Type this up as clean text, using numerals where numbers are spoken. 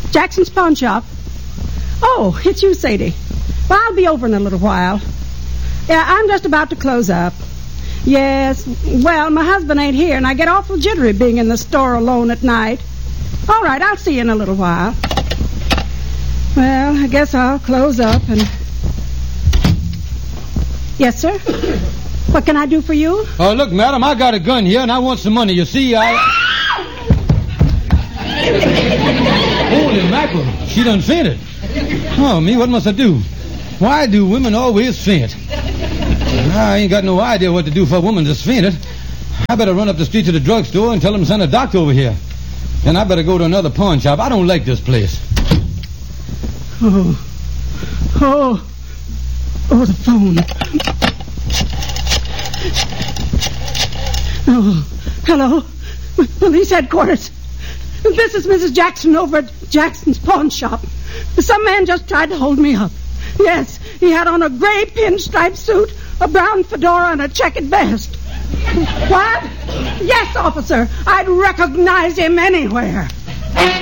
Jackson's pawn shop. Oh, it's you, Sadie. Well, I'll be over in a little while. Yeah, I'm just about to close up. Yes, well, my husband ain't here, and I get awful jittery being in the store alone at night. All right, I'll see you in a little while. Well, I guess I'll close up and... Yes, sir? What can I do for you? Oh, look, madam, I got a gun here, and I want some money. You see, Holy mackerel, she done fainted. Oh, me, what must I do? Why do women always faint? I ain't got no idea what to do for a woman that's fainted. I better run up the street to the drugstore and tell them to send a doctor over here. Then I better go to another pawn shop. I don't like this place. Oh, the phone. Oh, hello. Police headquarters. This is Mrs. Jackson over at Jackson's pawn shop. Some man just tried to hold me up. Yes, he had on a gray pinstripe suit, a brown fedora, and a checkered vest. What? Yes, officer. I'd recognize him anywhere.